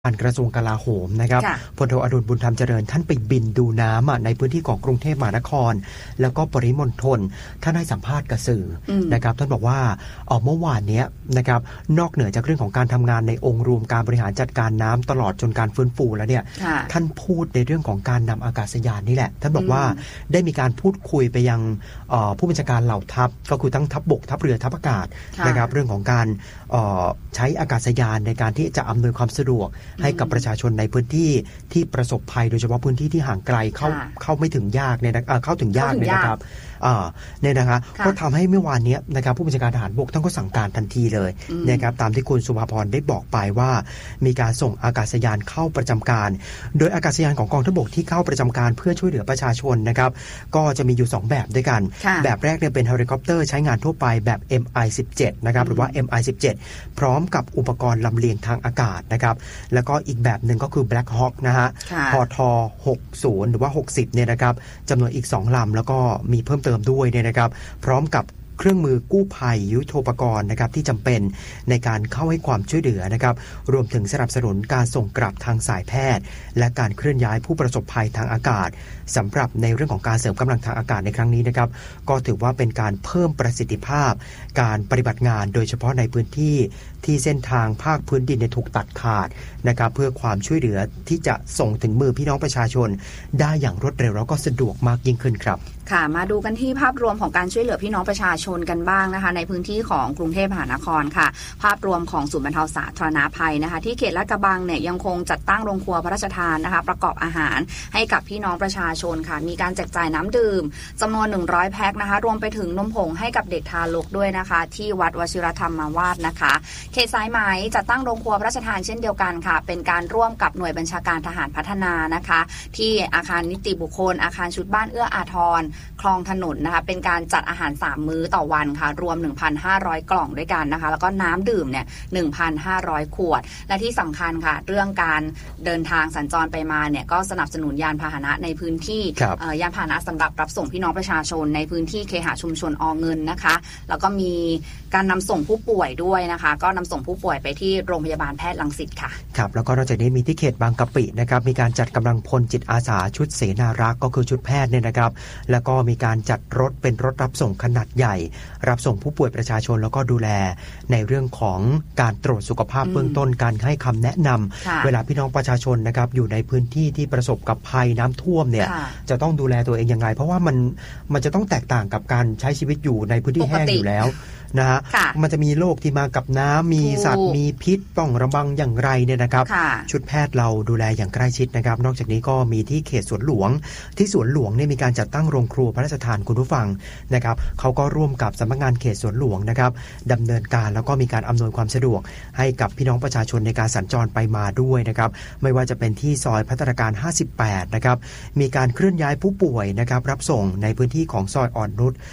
กระทรวงกลาโหมนะครับพลโทอดุลบุญธรรมเจริญท่านไปบินดูน้ำในพื้นที่ของกรุงเทพมหานครแล้วก็ปริมณฑลท่านให้สัมภาษณ์กับสื่อนะครับท่านบอกว่าเมื่อวานนี้นะครับนอกเหนือจากเรื่องของการทำงานในองค์รวมการบริหารจัดการน้ำตลอดจนการฟื้นฟูแล้วเนี่ยท่านพูดในเรื่องของการนำอากาศยานนี่แหละท่านบอกว่าได้มีการพูดคุยไปยังผู้บัญชาการเหล่าทัพก็คือทั้งทัพบกทัพเรือทัพอากาศนะครับเรื่องของการใช้อากาศยานในการที่จะอำนวยความสะดวกให้กับประชาชนในพื้นที่ที่ประสบภัยโดยเฉพาะพื้นที่ที่ห่างไกลเข้าไม่ถึงยากเนี่ยเข้าถึงยากเนี่ยนะครับเนี่ยนะคะก็ทำให้เมื่อวานนี้นะครับผู้บัญชาการทหารบกท่านก็สั่งการทันทีเลยนะครับตามที่คุณสุภาพรได้บอกไปว่ามีการส่งอากาศยานเข้าประจำการโดยอากาศยานของกองทัพบกที่เข้าประจำการเพื่อช่วยเหลือประชาชนนะครับก็จะมีอยู่2แบบด้วยกันแบบแรกเนี่ยเป็นเฮลิคอปเตอร์ใช้งานทั่วไปแบบ MI-17 นะครับหรือว่า MI-17 พร้อมกับอุปกรณ์ลำเลียงทางอากาศนะครับแล้วก็อีกแบบหนึ่งก็คือ Black Hawk นะฮะพท60หรือว่า60เนี่ยนะครับจำนวนอีก2ลำแล้วก็มีเพิ่มเติมด้วยเนี่ยนะครับพร้อมกับเครื่องมือกู้ภัยยุทโธปกรณ์นะครับที่จำเป็นในการเข้าให้ความช่วยเหลือนะครับรวมถึงสนับสนุนการส่งกลับทางสายแพทย์และการเคลื่อนย้ายผู้ประสบภัยทางอากาศสำหรับในเรื่องของการเสริมกำลังทางอากาศในครั้งนี้นะครับก็ถือว่าเป็นการเพิ่มประสิทธิภาพการปฏิบัติงานโดยเฉพาะในพื้นที่ที่เส้นทางภาคพื้นดินถูกตัดขาดนะครับเพื่อความช่วยเหลือที่จะส่งถึงมือพี่น้องประชาชนได้อย่างรวดเร็วแล้วก็สะดวกมากยิ่งขึ้นครับค่ะมาดูกันที่ภาพรวมของการช่วยเหลือพี่น้องประชาชนกันบ้างนะคะในพื้นที่ของกรุงเทพมหานครค่ะภาพรวมของศูนย์บรรเทาสาธารณภัยนะคะที่เขตลาดกระบังเนี่ยยังคงจัดตั้งโรงครัวพระราชทานนะคะประกอบอาหารให้กับพี่น้องประชาชนค่ะมีการแจกจ่ายน้ำดื่มจำนวน100แพ็คนะคะรวมไปถึงนมผงให้กับเด็กทารกด้วยนะคะที่วัดวชิรธรรมวาสนะคะเขตสายไหมจัดตั้งโรงครัวพระราชทานเช่นเดียวกันค่ะเป็นการร่วมกับหน่วยบัญชาการทหารพัฒนานะคะที่อาคารนิติบุคคลอาคารชุดบ้านเอื้ออาทรคลองถนนนะคะเป็นการจัดอาหาร3มื้อต่อวันค่ะรวม 1,500 กล่องด้วยกันนะคะแล้วก็น้ำดื่มเนี่ย 1,500 ขวดและที่สำคัญค่ะเรื่องการเดินทางสัญจรไปมาเนี่ยก็สนับสนุนยานพาหนะในพื้นที่ยานพาหนะสำหรับรับส่งพี่น้องประชาชนในพื้นที่เคหะชุมชนอเงินนะคะแล้วก็มีการนำส่งผู้ป่วยด้วยนะคะก็นำส่งผู้ป่วยไปที่โรงพยาบาลแพทย์รังสิตค่ะครับแล้วก็นอกจากนี้มีที่เขตบางกะปินะครับมีการจัดกำลังพลจิตอาสาชุดเสนารักษ์ก็คือชุดแพทย์เนี่ยนะครับแล้วก็มีการจัดรถเป็นรถรับส่งขนาดใหญ่รับส่งผู้ป่วยประชาชนแล้วก็ดูแลในเรื่องของการตรวจสุขภาพเบื้องต้นการให้คำแนะนำเวลาพี่น้องประชาชนนะครับอยู่ในพื้นที่ที่ประสบกับภัยน้ำท่วมเนี่ยจะต้องดูแลตัวเองยังไงเพราะว่ามันจะต้องแตกต่างกับการใช้ชีวิตอยู่ในพื้นที่แห้งอยู่แล้วนะฮะมันจะมีโรคที่มากับน้ำมีสัตว์มีพิษต้องระวังอย่างไรเนี่ยนะครับชุดแพทย์เราดูแลอย่างใกล้ชิดนะครับนอกจากนี้ก็มีที่เขตสวนหลวงที่สวนหลวงเนี่ยมีการจัดตั้งโรงครัวพระราชทานคุณผู้ฟังนะครับเขาก็ร่วมกับสำนักงานเขตสวนหลวงนะครับดำเนินการแล้วก็มีการอำนวยความสะดวกให้กับพี่น้องประชาชนในการสัญจรไปมาด้วยนะครับไม่ว่าจะเป็นที่ซอยพัฒนาการ58นะครับมีการเคลื่อนย้ายผู้ป่วยนะครับรับส่งในพื้นที่ของซอยอ่อนนุช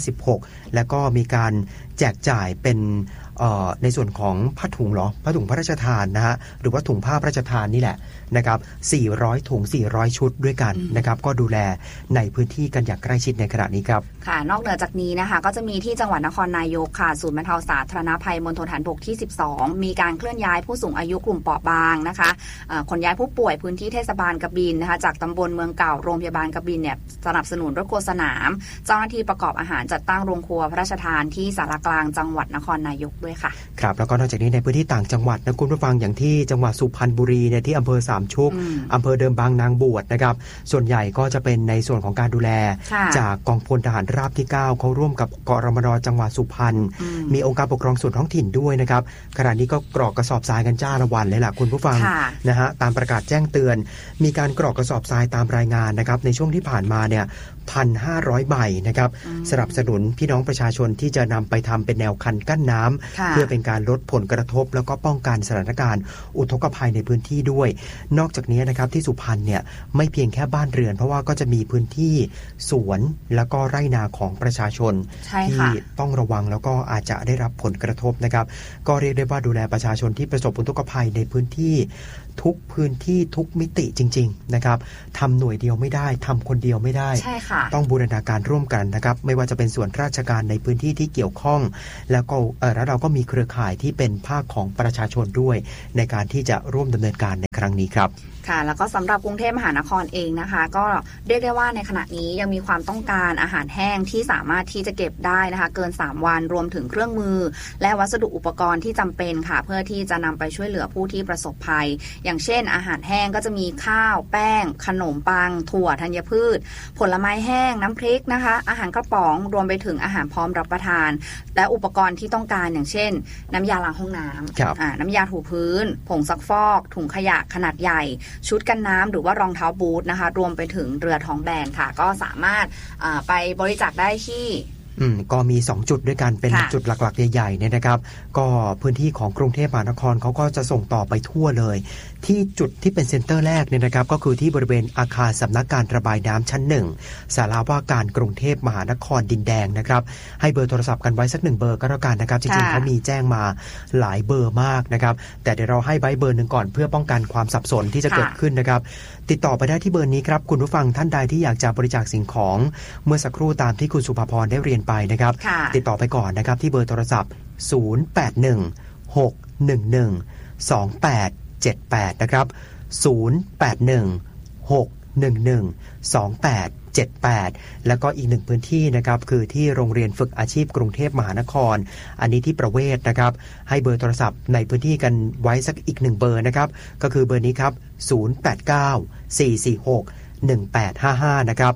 56แล้วก็มีการแจกจ่ายเป็นในส่วนของผ้าถุงผ้าถุงพระราชทานนะฮะหรือว่าถุงผ้าพระราชทานนี่แหละนะครับ400ถุง400ชุดด้วยกันนะครับก็ดูแลในพื้นที่กันอย่างใกล้ชิดในขณะนี้ครับค่ะนอกเหนือจากนี้นะคะก็จะมีที่จังหวัดนครนายกค่ะศูนย์บรรเทาสาธารณภัยมณฑลทหารบกที่12มีการเคลื่อนย้ายผู้สูงอายุกลุ่มเปราะบางนะคะขนย้ายผู้ป่วยพื้นที่เทศบาลกบินนะคะจากตำบลเมืองเก่าโรงพยาบาลกบินเนี่ยสนับสนุนรถครัวสนามเจ้าหน้าที่ประกอบอาหารจัดตั้งโรงครัวพระราชทานที่ศาลากลางจังหวัดนครนายกด้วยค่ะครับแล้วก็นอกจากนี้ในพื้นที่ต่างจังหวัดนะคุณผู้ฟังอย่างที่จังหวัดสุพรรณบุรีเนี่ยที่อำเภอสามชุกอำเภอเดิมบางนางบวชนะครับส่วนใหญ่ก็จะเป็นในส่วนของการดูแลจากกองพลทหารราบที่9เขาร่วมกับกรมน.จังหวัดสุพรรณมีองค์การปกครองส่วนท้องถิ่นด้วยนะครับขณะนี้ก็กรอกกระสอบทรายกันจ้าละวันเลยล่ะคุณผู้ฟังนะฮะตามประกาศแจ้งเตือนมีการกรอกกระสอบทรายตามรายงานนะครับในช่วงที่ผ่านมาเนี่ย 1,500 ใบนะครับสนับสนุนพี่น้องประชาชนที่จะนำไปทำเป็นแนวคันกั้นน้ำเพื่อเป็นการลดผลกระทบแล้วก็ป้องกันสถานการณ์อุทกภัยในพื้นที่ด้วยนอกจากนี้นะครับที่สุพรรณเนี่ยไม่เพียงแค่บ้านเรือนเพราะว่าก็จะมีพื้นที่สวนแล้วก็ไร่นาของประชาชนที่ต้องระวังแล้วก็อาจจะได้รับผลกระทบนะครับก็เรียกได้ว่าดูแลประชาชนที่ประสบอุทกภัยในพื้นที่ทุกพื้นที่ทุกมิติจริงๆนะครับทำหน่วยเดียวไม่ได้ทำคนเดียวไม่ได้ใช่ค่ะต้องบูรณาการร่วมกันนะครับไม่ว่าจะเป็นส่วนราชการในพื้นที่ที่เกี่ยวข้องแล้วเราก็มีเครือข่ายที่เป็นภาคของประชาชนด้วยในการที่จะร่วมดำเนินการในครั้งนี้ครับค่ะแล้วก็สำหรับกรุงเทพมหานครเองนะคะก็เรียกได้ว่าในขณะนี้ยังมีความต้องการอาหารแห้งที่สามารถที่จะเก็บได้นะคะเกิน3วันรวมถึงเครื่องมือและวัสดุอุปกรณ์ที่จำเป็นค่ะเพื่อที่จะนำไปช่วยเหลือผู้ที่ประสบภัยอย่างเช่นอาหารแห้งก็จะมีข้าวแป้งขนมปังถั่วธัญพืชผลไม้แห้งน้ำพริกนะคะอาหารกระป๋องรวมไปถึงอาหารพร้อมรับประทานและอุปกรณ์ที่ต้องการอย่างเช่นน้ำยาล้างห้องน้ำน้ำยาถูพื้นผงซักฟอกถุงขยะขนาดใหญ่ชุดกันน้ำหรือว่ารองเท้าบูทนะคะรวมไปถึงเรือท้องแบนค่ะก็สามารถไปบริจาคได้ที่ก็มี2จุดด้วยกันเป็นจุดหลักๆใหญ่ๆเนี่ยนะครับก็พื้นที่ของกรุงเทพมหานครเขาก็จะส่งต่อไปทั่วเลยที่จุดที่เป็นเซ็นเตอร์แรกเนี่ยนะครับก็คือที่บริเวณอาคารสำนักการระบายน้ำชั้น1ศาลาว่าการกรุงเทพมหานครดินแดงนะครับให้เบอร์โทรศัพท์กันไว้สัก1เบอร์ก็แล้วกันนะครับจริงๆเขามีแจ้งมาหลายเบอร์มากนะครับแต่เดี๋ยวเราให้ไว้เบอร์นึงก่อนเพื่อป้องกันความสับสนที่จะเกิดขึ้นนะครับติดต่อไปได้ที่เบอร์นี้ครับคุณผู้ฟังท่านใดที่อยากจะบริจาคสิ่งของเมื่อสักครู่ตามที่คุณสุภาพรได้เรียนไปนะครับติดต่อไปก่อนนะครับที่เบอร์โทรศัพท์0816112878นะครับ0816112878แล้วก็อีกหนึ่งพื้นที่นะครับคือที่โรงเรียนฝึกอาชีพกรุงเทพมหานครอันนี้ที่ประเวศนะครับให้เบอร์โทรศัพท์ในพื้นที่กันไว้สักอีก1เบอร์นะครับก็คือเบอร์นี้ครับ0894461855นะครับ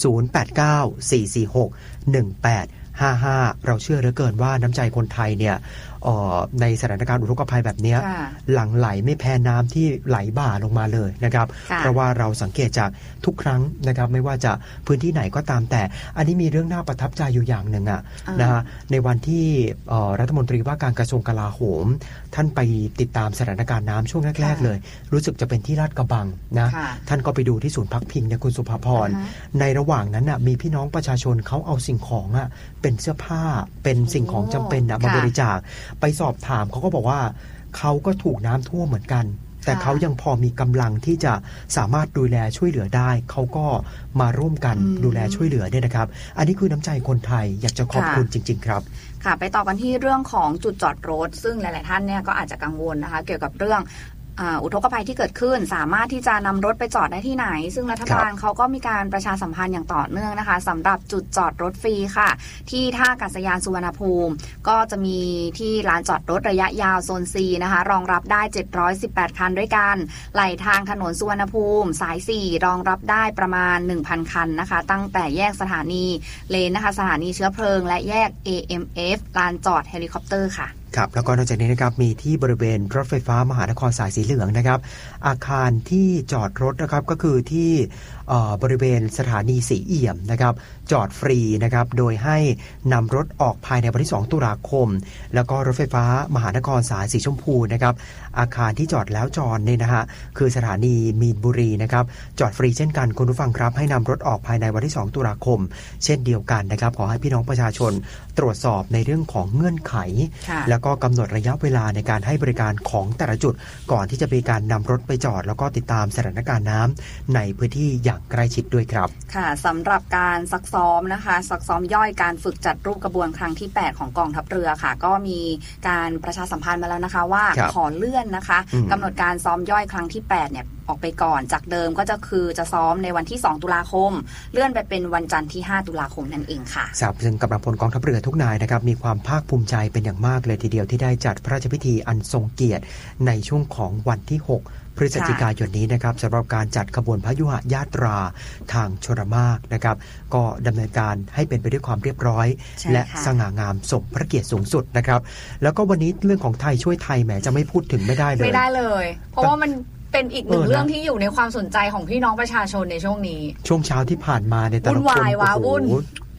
0894461855เราเชื่อเหลือเกินว่าน้ำใจคนไทยเนี่ยในสถานการณ์อุทกภัยแบบนี้หลั่งไหลไม่แพ้น้ำที่ไหลบ่าลงมาเลยนะครับเพราะว่าเราสังเกตจากทุกครั้งนะครับไม่ว่าจะพื้นที่ไหนก็ตามแต่อันนี้มีเรื่องน่าประทับใจอยู่อย่างหนึ่งนะฮะในวันที่รัฐมนตรีว่าการกระทรวงกลาโหมท่านไปติดตามสถานการณ์น้ำช่วงแรกๆเลยรู้สึกจะเป็นที่ลาดกระบังนะท่านก็ไปดูที่ศูนย์พักพิงเนี่ยคุณสุภาพรในระหว่างนั้นมีพี่น้องประชาชนเขาเอาสิ่งของเป็นเสื้อผ้าเป็นสิ่งของจำเป็นมาบริจาคไปสอบถามเขาก็บอกว่าเขาก็ถูกน้ำท่วมเหมือนกันแต่เขายังพอมีกำลังที่จะสามารถดูแลช่วยเหลือได้เขาก็มาร่วมกันดูแลช่วยเหลือเนี่ยนะครับอันนี้คือน้ำใจคนไทยอยากจะขอบคุณจริงๆครับค่ะไปต่อกันที่เรื่องของจุดจอดรถซึ่งหลายๆท่านเนี่ยก็อาจจะกังวลนะคะเกี่ยวกับเรื่องอุทกภัยที่เกิดขึ้นสามารถที่จะนำรถไปจอดได้ที่ไหนซึ่งรัฐบาลเขาก็มีการประชาสัมพันธ์อย่างต่อเนื่องนะคะสำหรับจุดจอดรถฟรีค่ะที่ท่าอากาศยานสุวรรณภูมิก็จะมีที่ลานจอดรถระยะยาวโซน C นะคะรองรับได้718คันด้วยกันไหลทางถนนสุวรรณภูมิสาย4รองรับได้ประมาณ 1,000 คันนะคะตั้งแต่แยกสถานีเลนนะคะสถานีเชื้อเพลิงและแยก AMF ลานจอดเฮลิคอปเตอร์ค่ะครับแล้วก็นอกจากนี้นะครับมีที่บริเวณรถไฟฟ้ามหานครสายสีเหลืองนะครับอาคารที่จอดรถนะครับก็คือที่บริเวณสถานีสีเอี่ยมนะครับจอดฟรีนะครับโดยให้นำรถออกภายในวันที่2ตุลาคมแล้วก็รถไฟฟ้ามหานครสายสีชมพูนะครับอาคารที่จอดแล้วจอดเนี่ยนะฮะคือสถานีมีนบุรีนะครับจอดฟรีเช่นกันคุณผู้ฟังครับให้นำรถออกภายในวันที่2ตุลาคมเช่นเดียวกันนะครับขอให้พี่น้องประชาชนตรวจสอบในเรื่องของเงื่อนไขแล้วก็กำหนดระยะเวลาในการให้บริการของแต่ละจุดก่อนที่จะมีการนำรถไปจอดแล้วก็ติดตามสถานการณ์น้ำในพื้นที่อย่างใกล้ชิดด้วยครับค่ะสำหรับการซักซ้อมนะคะซักซ้อมย่อยการฝึกจัดรูปกระบวนครั้งที่8ของกองทัพเรือค่ะก็มีการประชาสัมพันธ์มาแล้วนะคะว่าขอเลื่อนนะคะกำหนดการซ้อมย่อยครั้งที่8เนี่ยออกไปก่อนจากเดิมก็จะซ้อมในวันที่2ตุลาคมเลื่อนไปเป็นวันจันทร์ที่5ตุลาคมนั่นเองค่ะซึ่งกำลังพลกองทัพเรือทุกนายนะครับมีความภาคภูมิใจเป็นอย่างมากเลยทีเดียวที่ได้จัดพระราชพิธีอันทรงเกียรติในช่วงของวันที่6พฤศจิกายนนี้นะครับสำหรับการจัดขบวนพยุหญาตราทางชลมารนะครับก็ดำเนินการให้เป็นไปด้วยความเรียบร้อยและสง่างามสมพระเกียรติสูงสุดนะครับแล้วก็วันนี้เรื่องของไทยช่วยไทยแหมจะไม่พูดถึงไม่ได้เลยเพราะว่ามันเป็นอีกหนึ่งเรื่องที่อยู่ในความสนใจของพี่น้องประชาชนในช่วงนี้ช่วงเช้าที่ผ่านมาในแต่ละคนวุ่น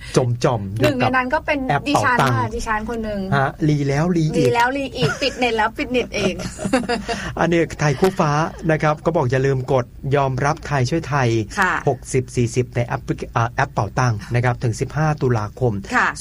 จมหนึ่งในนั้นก็เป็นดิฉันคนหนึ่งรีแล้วรีอีกปิดเน็ตแล้วปิดเน็ตเองอันนี้ไทยคู่ฟ้านะครับก็บอกอย่าลืมกดยอมรับไทยช่วยไทย60-40ในแอปเป่าตังนะครับถึง15ตุลาคม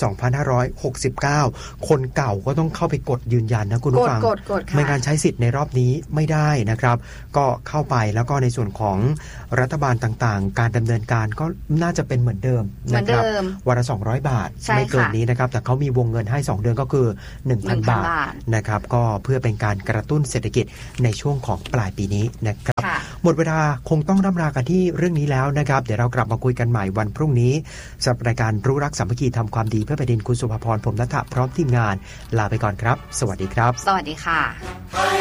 2569คนเก่าก็ต้องเข้าไปกดยืนยันนะคุณผู้ฟังไม่งั้นใช้สิทธิ์ในรอบนี้ไม่ได้นะครับก็เข้าไปแล้วก็ในส่วนของรัฐบาลต่างๆการดำเนินการก็น่าจะเป็นเหมือนเดิมนะครับวันละ200 บาทไม่เกินนี้นะครับแต่เขามีวงเงินให้2เดือนก็คือ 1,000 บาทนะครับก็เพื่อเป็นการกระตุ้นเศรษฐกิจในช่วงของปลายปีนี้นะครับหมดเวลาคงต้องร่ำลากันที่เรื่องนี้แล้วนะครับเดี๋ยวเรากลับมาคุยกันใหม่วันพรุ่งนี้สำหรับรายการรู้รักสามัคคีทำความดีเพื่อแผ่นดินคุณสุภพรผมณัฐพร้อมทีมงานลาไปก่อนครับสวัสดีครับสวัสดีค่ะ